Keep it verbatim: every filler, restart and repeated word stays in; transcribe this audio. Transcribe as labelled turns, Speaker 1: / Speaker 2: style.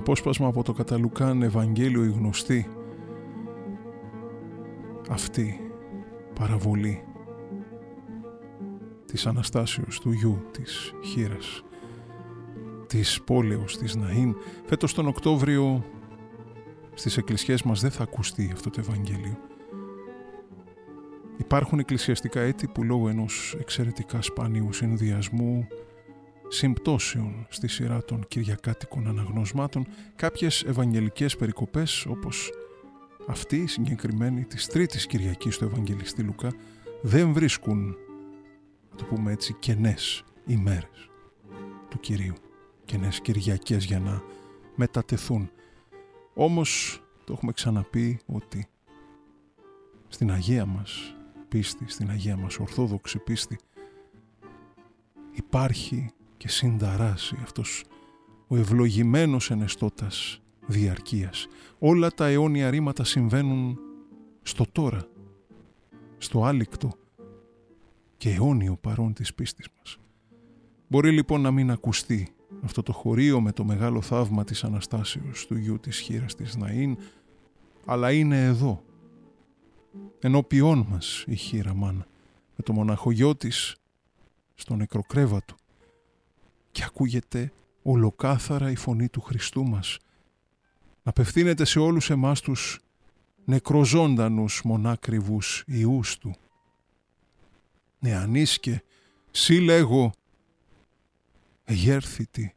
Speaker 1: απόσπασμα από το κατά Λουκάν Ευαγγέλιο η γνωστή αυτή παραβολή της Αναστάσεως, του γιου της χήρας, της πόλεως της Ναΐν. Φέτος τον Οκτώβριο στις εκκλησιές μας δεν θα ακουστεί αυτό το Ευαγγέλιο. Υπάρχουν εκκλησιαστικά έτη που λόγω ενός εξαιρετικά σπάνιου συνδυασμού συμπτώσεων στη σειρά των κυριακάτικων αναγνωσμάτων, κάποιες ευαγγελικές περικοπές όπως αυτή η συγκεκριμένη της τρίτης Κυριακής του Ευαγγελιστή Λουκά δεν βρίσκουν, να το πούμε έτσι, κενές ημέρες του Κυρίου, κενές Κυριακές για να μετατεθούν. Όμως το έχουμε ξαναπεί ότι στην Αγία μας πίστη, στην Αγία μας Ορθόδοξη πίστη υπάρχει και συνταράσει αυτός ο ευλογημένος ενεστώτας διαρκείας. Όλα τα αιώνια ρήματα συμβαίνουν στο τώρα, στο άλικτο και αιώνιο παρόν της πίστης μας. Μπορεί λοιπόν να μην ακουστεί αυτό το χωρίο με το μεγάλο θαύμα της Αναστάσεως του γιου της χήρας της Ναΐν, αλλά είναι εδώ, ενώπιόν μας η χήρα μάνα, με το μοναχογιό της στο νεκροκρέβατο, και ακούγεται ολοκάθαρα η φωνή του Χριστού μας να απευθύνεται σε όλους εμάς τους νεκροζώντανους μονάκριβους ιούς του. «Νεανίσκε, σύ λέγω, εγέρθητη